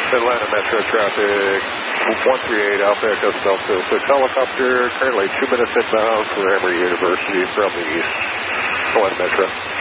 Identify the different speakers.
Speaker 1: Atlanta Metro traffic, 138 Alpha Echo Delta 6 helicopter, currently 2 minutes inbound for Emory University from the east. Atlanta Metro.